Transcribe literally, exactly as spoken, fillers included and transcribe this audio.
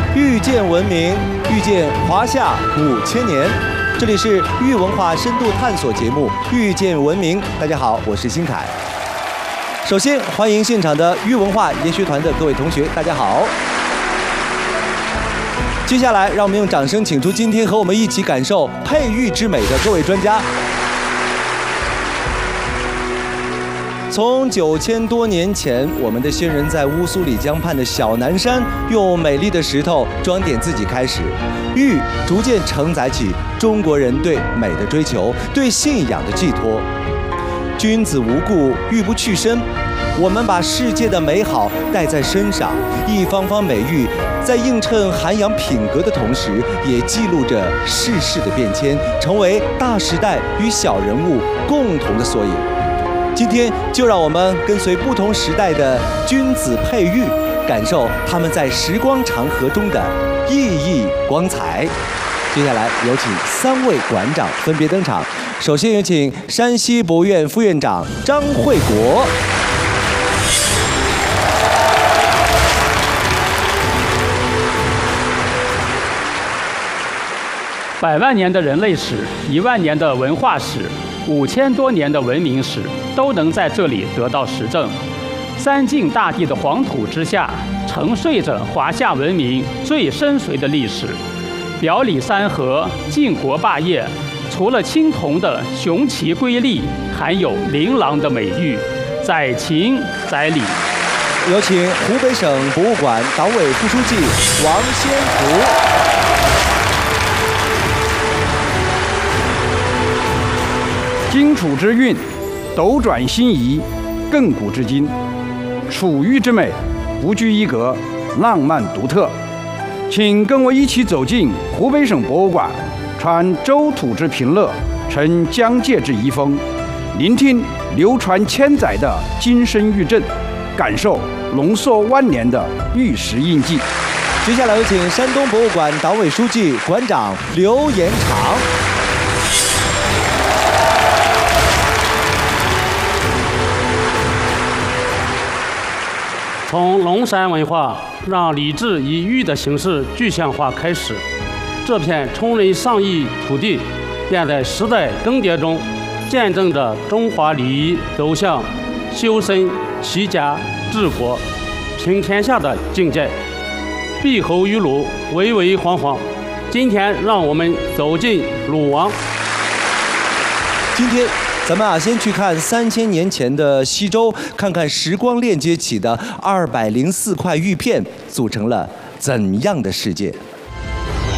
遇见文明，遇见华夏五千年。这里是豫文化深度探索节目《遇见文明》。大家好，我是新凯。首先欢迎现场的豫文化研学团的各位同学，大家好。接下来，让我们用掌声请出今天和我们一起感受佩玉之美的各位专家。从九千多年前，我们的先人在乌苏里江畔的小南山，用美丽的石头装点自己开始，玉逐渐承载起中国人对美的追求，对信仰的寄托。君子无故，玉不去身。我们把世界的美好带在身上，一方方美玉在映衬涵养品格的同时，也记录着世事的变迁，成为大时代与小人物共同的缩影。今天就让我们跟随不同时代的君子佩玉，感受他们在时光长河中的熠熠光彩。接下来有请三位馆长分别登场。首先有请山西博物院副院长张惠国。 百万年的人类史，一万年的文化史，五千多年的文明史，都能在这里得到实证。三晋大地的黄土之下，沉睡着华夏文明最深邃的历史。表里山河，晋国霸业，除了青铜的雄奇瑰丽，还有琳琅的美玉，载情载理。 有请湖北省博物馆党委副书记王先福。 荆楚之韵，斗转星移，亘古之今。楚玉之美，不拘一格，浪漫独特。请跟我一起走进湖北省博物馆，传周土之平乐，承疆界之遗风，聆听流传千载的金身玉阵，感受浓缩万年的玉石印记。 接下来有请山东博物馆党委书记、馆长刘延长。 从龙山文化让礼制以玉的形式具象化开始，这片充人上亿土地便在时代更迭中，见证着中华礼仪走向修身齐家治国平天下的境界。碧侯于鲁，巍巍煌煌。今天让我们走进鲁王。 今天咱们啊，先去看三千年前的西周，看看时光链接起的二百零四块玉片组成了怎样的世界。